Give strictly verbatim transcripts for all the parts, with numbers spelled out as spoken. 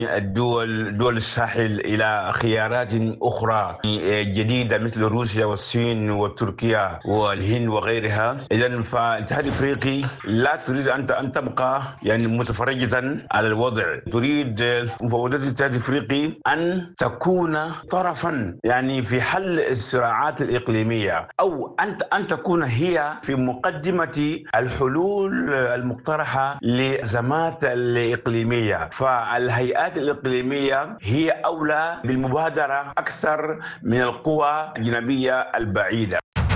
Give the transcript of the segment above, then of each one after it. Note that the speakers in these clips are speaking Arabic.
الدول دول الساحل إلى خيارات أخرى جديدة مثل روسيا والصين وتركيا والهند وغيرها. إذن فالاتحاد الأفريقي لا تريد أن أن تبقى يعني متفرجة على الوضع، تريد مفوضية الاتحاد الأفريقي أن تكون طرفا يعني في حل الصراعات الإقليمية، أو أن أن تكون هي في مقدمة الحلول المقترحة لأزمات الإقليمية. فالهيئات الإقليمية هي أولى بالمبادرة أكثر من القوى الأجنبية البعيدة.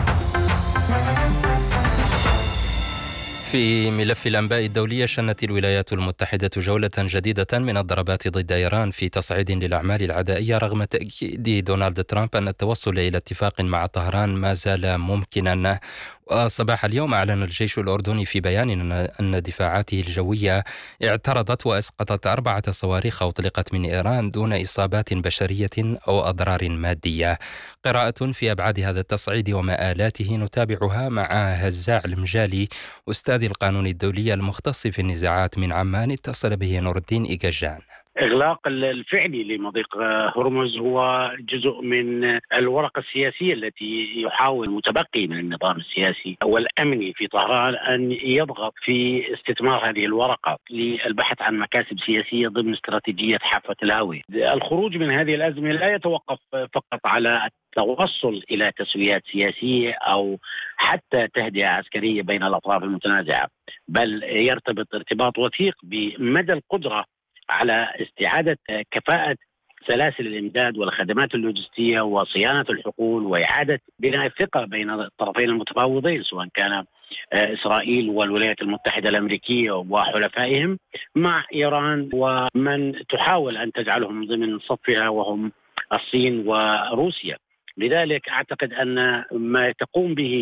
في ملف الأنباء الدولية، شنت الولايات المتحدة جولة جديدة من الضربات ضد إيران في تصعيد للأعمال العدائية، رغم تأكيد دونالد ترامب أن التوصل إلى اتفاق مع طهران ما زال ممكنا. وصباح اليوم أعلن الجيش الأردني في بيان أن دفاعاته الجوية اعترضت وأسقطت أربعة صواريخ أطلقت من إيران دون إصابات بشرية أو أضرار مادية. قراءة في أبعاد هذا التصعيد ومآلاته نتابعها مع هزاع المجالي، أستاذ القانون الدولي المختص في النزاعات من عمان، اتصل به نور الدين إيجاجان. إغلاق الفعلي لمضيق هرمز هو جزء من الورقة السياسية التي يحاول المتبقي من النظام السياسي والأمني في طهران أن يضغط في استثمار هذه الورقة للبحث عن مكاسب سياسية ضمن استراتيجية حافة الهاوية. الخروج من هذه الأزمة لا يتوقف فقط على التوصل إلى تسويات سياسية أو حتى تهدئة عسكرية بين الأطراف المتنازعة، بل يرتبط ارتباط وثيق بمدى القدرة على استعادة كفاءة سلاسل الإمداد والخدمات اللوجستية وصيانة الحقول وإعادة بناء الثقة بين الطرفين المتفاوضين، سواء كان إسرائيل والولايات المتحدة الأمريكية وحلفائهم مع إيران ومن تحاول أن تجعلهم ضمن صفها وهم الصين وروسيا. لذلك أعتقد أن ما تقوم به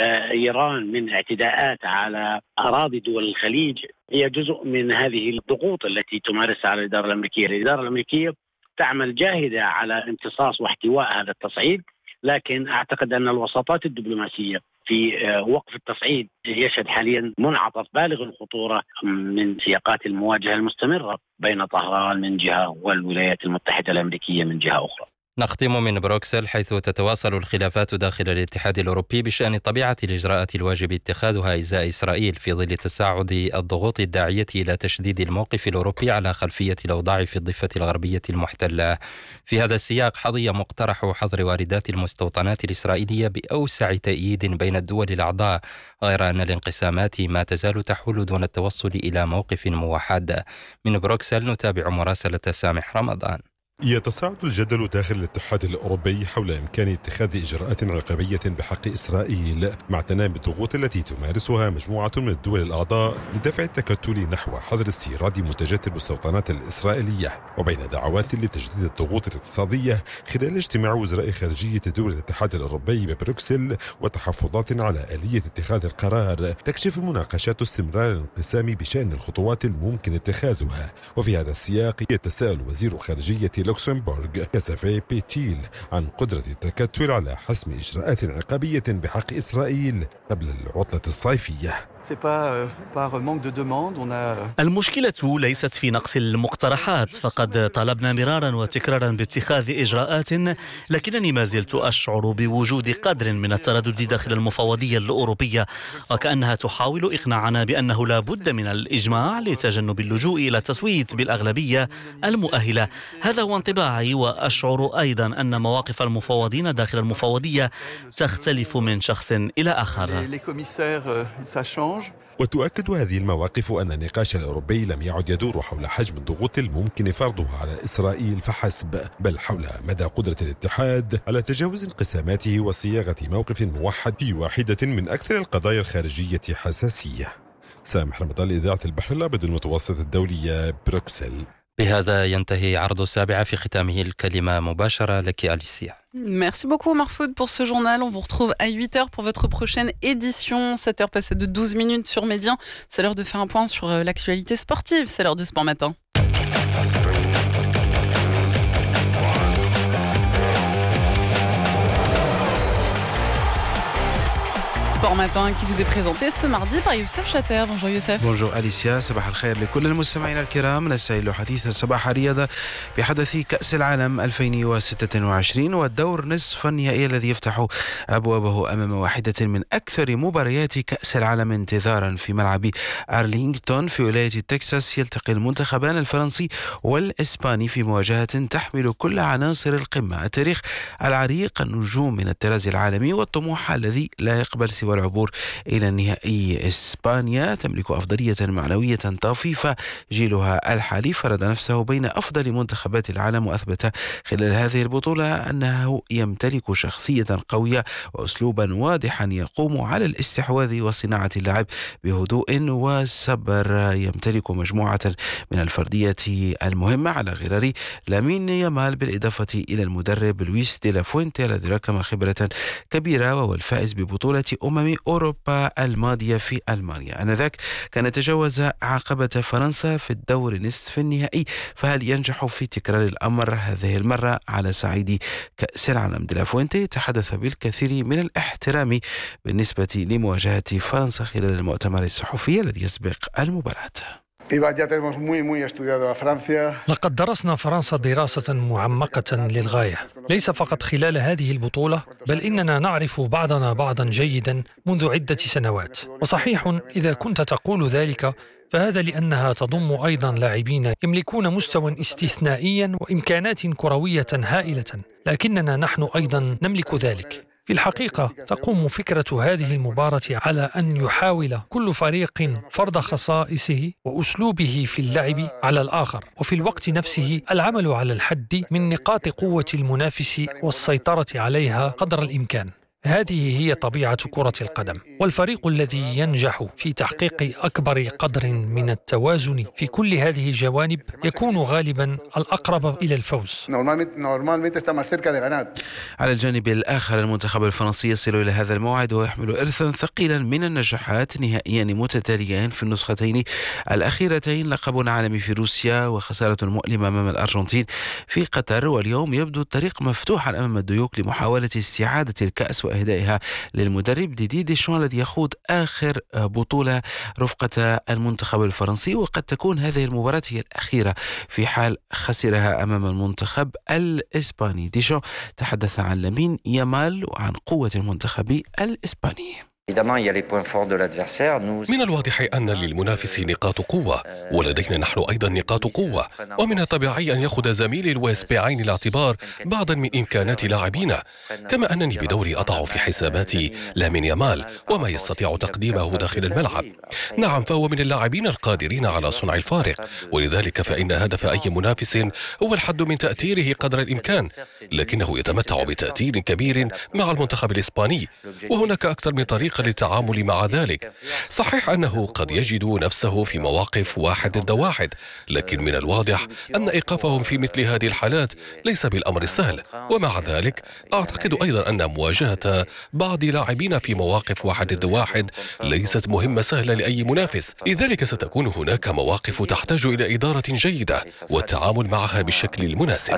إيران من اعتداءات على أراضي دول الخليج هي جزء من هذه الضغوط التي تمارسها على الإدارة الأمريكية. الإدارة الأمريكية تعمل جاهدة على امتصاص واحتواء هذا التصعيد، لكن أعتقد أن الوساطات الدبلوماسية في وقف التصعيد يشهد حاليا منعطف بالغ الخطورة من سياقات المواجهة المستمرة بين طهران من جهة والولايات المتحدة الأمريكية من جهة أخرى. نختم من بروكسل، حيث تتواصل الخلافات داخل الاتحاد الأوروبي بشأن طبيعة الإجراءات الواجب اتخاذها إزاء إسرائيل في ظل تصاعد الضغوط الداعية إلى تشديد الموقف الأوروبي على خلفية الأوضاع في الضفة الغربية المحتلة. في هذا السياق حظي مقترح حظر واردات المستوطنات الإسرائيلية بأوسع تأييد بين الدول الأعضاء، غير أن الانقسامات ما تزال تحول دون التوصل إلى موقف موحد. من بروكسل نتابع مراسلة سامح رمضان. يتصاعد الجدل داخل الاتحاد الأوروبي حول إمكان اتخاذ إجراءات عقابية بحق إسرائيل مع تنامي الضغوط التي تمارسها مجموعة من الدول الأعضاء لدفع التكتل نحو حظر استيراد منتجات المستوطنات الإسرائيلية، وبين دعوات لتجديد الضغوط الاقتصادية خلال اجتماع وزراء خارجية دول الاتحاد الأوروبي ببروكسل وتحفظات على آلية اتخاذ القرار، تكشف المناقشات استمرار الانقسام بشأن الخطوات الممكن اتخاذها. وفي هذا السياق يتساءل وزير خارجية لوكسمبورغ كاسافي بيتيل عن قدرة التكتل على حسم إجراءات عقابية بحق إسرائيل قبل العطلة الصيفية. المشكلة ليست في نقص المقترحات، فقد طلبنا مرارا وتكرارا باتخاذ إجراءات، لكنني ما زلت أشعر بوجود قدر من التردد داخل المفوضية الأوروبية، وكأنها تحاول إقناعنا بأنه لا بد من الإجماع لتجنب اللجوء إلى التصويت بالأغلبية المؤهلة. هذا هو انطباعي، وأشعر أيضا أن مواقف المفوضين داخل المفوضية تختلف من شخص إلى آخر. وتؤكد هذه المواقف أن النقاش الأوروبي لم يعد يدور حول حجم الضغوط الممكن فرضها على إسرائيل فحسب، بل حول مدى قدرة الاتحاد على تجاوز انقساماته وصياغة موقف موحد في واحدة من أكثر القضايا الخارجية حساسية. سامح رمضان، إذاعة البحر الأبيض المتوسط الدولية، بروكسل. بهذا ينتهي عرض السابعة، في ختامه الكلمة مباشرة لك أليسيا. Merci beaucoup Marfoud pour ce journal. On vous retrouve à huit heures pour votre prochaine édition. sept heures passées de douze minutes sur Médien. C'est l'heure de faire un point sur l'actualité sportive. C'est l'heure de Sport Matin. Sport Matin qui vous est présenté ce mardi par Youssef Chater. Bonjour Youssef. Bonjour Alicia, صباح الخير لكل المستمعين الكرام. نستهل حديث صباح الرياضة بحدث كأس العالم ألفين وستة وعشرين والدور نصف النهائي الذي يفتح أبوابه أمام واحدة من أكثر مباريات كأس العالم انتظارا في ملعب أرلينغتون في ولاية تكساس. يلتقي المنتخبان الفرنسي والإسباني في مواجهة تحمل كل عناصر القمة، التاريخ العريق، النجوم من الطراز العالمي والطموح الذي لا يقبل سوى العبور إلى النهائي. إسبانيا تملك أفضلية معنوية طفيفة، جيلها الحالي فرض نفسه بين أفضل منتخبات العالم وأثبت خلال هذه البطولة أنه يمتلك شخصية قوية وأسلوبا واضحا يقوم على الاستحواذ وصناعة اللعب بهدوء وصبر. يمتلك مجموعة من الفردية المهمة على غرار لامين يامال بالإضافة إلى المدرب لويس دي لا فوينتي الذي ركم خبرة كبيرة وهو الفائز ببطولة أمم أوروبا الماضية في ألمانيا. آنذاك كان تجاوز عقبة فرنسا في الدور نصف النهائي، فهل ينجح في تكرار الأمر هذه المرة على صعيد كأس العالم؟ دي لا فوينتي تحدث بالكثير من الاحترام بالنسبة لمواجهة فرنسا خلال المؤتمر الصحفي الذي يسبق المباراة. لقد درسنا فرنسا دراسة معمقة للغاية، ليس فقط خلال هذه البطولة، بل إننا نعرف بعضنا بعضا جيدا منذ عدة سنوات. وصحيح إذا كنت تقول ذلك فهذا لأنها تضم أيضا لاعبين يملكون مستوى استثنائيا وإمكانات كروية هائلة، لكننا نحن أيضا نملك ذلك. في الحقيقة تقوم فكرة هذه المباراة على أن يحاول كل فريق فرض خصائصه وأسلوبه في اللعب على الآخر، وفي الوقت نفسه العمل على الحد من نقاط قوة المنافس والسيطرة عليها قدر الإمكان. هذه هي طبيعة كرة القدم، والفريق الذي ينجح في تحقيق أكبر قدر من التوازن في كل هذه الجوانب يكون غالبا الأقرب إلى الفوز. على الجانب الآخر المنتخب الفرنسي يصل إلى هذا الموعد ويحمل إرثا ثقيلا من النجاحات، نهائيان متتاليين في النسختين الأخيرتين، لقب عالمي في روسيا وخسارة مؤلمة أمام الأرجنتين في قطر، واليوم يبدو الطريق مفتوحا أمام الديوك لمحاولة استعادة الكأس وإهدائها للمدرب ديدي ديشان الذي يخوض آخر بطولة رفقة المنتخب الفرنسي، وقد تكون هذه المباراة هي الأخيرة في حال خسرها أمام المنتخب الإسباني. ديشان تحدث عن لامين يامال وعن قوة المنتخب الإسباني. من الواضح أن للمنافس نقاط قوة، ولدينا نحن أيضا نقاط قوة، ومن الطبيعي أن يأخذ زميلي لويس بعين الاعتبار بعضا من إمكانات لاعبينا، كما أنني بدوري أضع في حساباتي لامين يامال وما يستطيع تقديمه داخل الملعب. نعم، فهو من اللاعبين القادرين على صنع الفارق، ولذلك فإن هدف أي منافس هو الحد من تأثيره قدر الإمكان، لكنه يتمتع بتأثير كبير مع المنتخب الإسباني، وهناك أكثر من طريقة للتعامل مع ذلك. صحيح أنه قد يجد نفسه في مواقف واحد ضد واحد، لكن من الواضح أن إيقافهم في مثل هذه الحالات ليس بالأمر السهل، ومع ذلك أعتقد أيضا أن مواجهة بعض لاعبين في مواقف واحد ضد واحد ليست مهمة سهلة لأي منافس، لذلك ستكون هناك مواقف تحتاج إلى إدارة جيدة والتعامل معها بالشكل المناسب.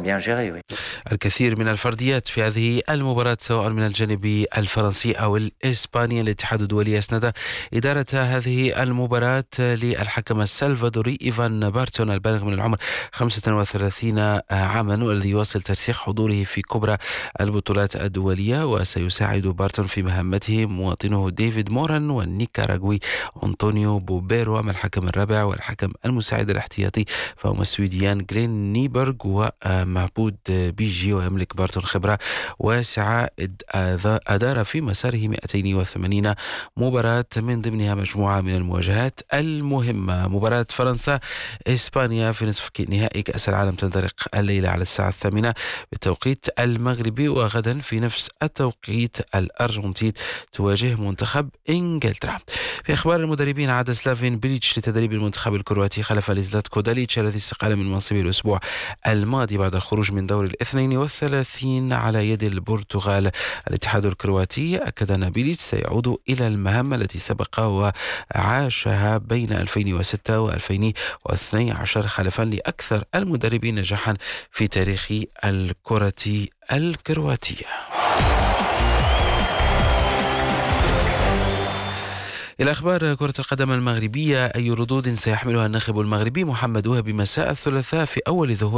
الكثير من الفرديات في هذه المباراة سواء من الجانب الفرنسي أو الإسباني. الاتحاد الدولي أسند إدارة هذه المباراة للحكم السلفادوري إيفان بارتون البالغ من العمر خمسة وثلاثين عاما، والذي يواصل ترسيخ حضوره في كبرى البطولات الدولية. وسيساعد بارتون في مهمته مواطنه ديفيد موران والنيكاراغوي أنطونيو بوبيرو. أما الحكم الرابع والحكم المساعد الاحتياطي فهم السويديان جلين نيبرغ ومعبود بيجي. ويملك بارتون خبرة واسعة، أدار في مساره مئتين وثمانين مباراة من ضمنها مجموعة من المواجهات المهمة. مباراة فرنسا إسبانيا في نصف نهائي كأس العالم تنطلق الليلة على الساعة الثامنة بالتوقيت المغربي، وغدا في نفس التوقيت الأرجنتين تواجه منتخب إنجلترا. في أخبار المدربين، عاد سلافين بيليتش لتدريب المنتخب الكرواتي خلف لزلاتكو داليتش الذي استقال من منصبه الأسبوع الماضي بعد الخروج من دور الاثنين والثلاثين على يد البرتغال. الاتحاد الكرواتي أكد أن بيليتش سيعود إلى المهمة التي سبق وعاشها بين ألفين وستة وألفين واثني عشر خلفا لأكثر المدربين نجاحا في تاريخ الكرة الكرواتية. إلى أخبار كرة القدم المغربية، أي ردود سيحملها الناخب المغربي محمد وهبي مساء الثلاثاء في أول ظهور